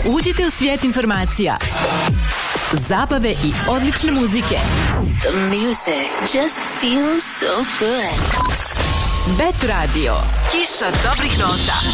Uđite u svijet informacija, zabave i odlične muzike. The music just feels so good. Bet Radio, kiša dobrih nota.